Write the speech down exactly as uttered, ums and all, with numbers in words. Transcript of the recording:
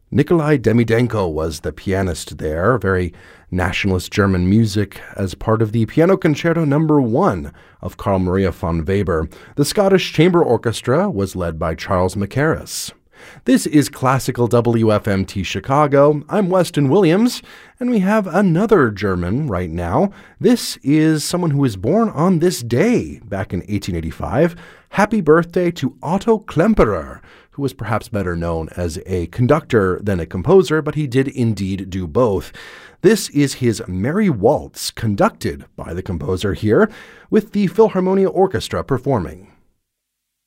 Nikolai Demidenko was the pianist there, very nationalist German music as part of the Piano Concerto Number One of Carl Maria von Weber. The Scottish Chamber Orchestra was led by Charles Mackerras. This is Classical W F M T Chicago. I'm Weston Williams, and we have another German right now. This is someone who was born on this day back in eighteen eighty-five. Happy birthday to Otto Klemperer, who was perhaps better known as a conductor than a composer, but he did indeed do both. This is his Merry Waltz, conducted by the composer here, with the Philharmonia Orchestra performing.